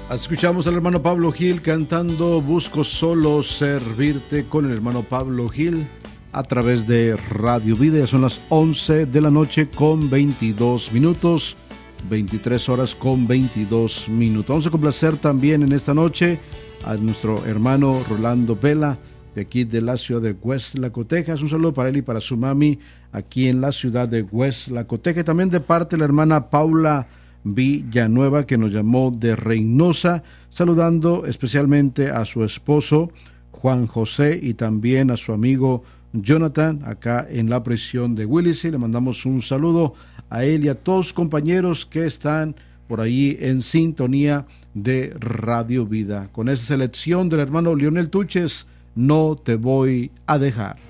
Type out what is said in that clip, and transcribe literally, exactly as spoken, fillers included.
Escuchamos al hermano Pablo Gil cantando Busco solo servirte con el hermano Pablo Gil a través de Radio Vida. Ya son las once de la noche con veintidós minutos, veintitrés horas con veintidós minutos. Vamos a complacer también en esta noche a nuestro hermano Rolando Vela de aquí de la ciudad de Hueslaco, Texas. Un saludo para él y para su mami aquí en la ciudad de Hueslaco, Texas. También de parte de la hermana Paula Villanueva, que nos llamó de Reynosa, saludando especialmente a su esposo Juan José y también a su amigo Jonathan acá en la prisión de Willisey. Le mandamos un saludo a él y a todos sus compañeros que están por ahí en sintonía de Radio Vida. Con esa selección del hermano Lionel Tuches, No te voy a dejar.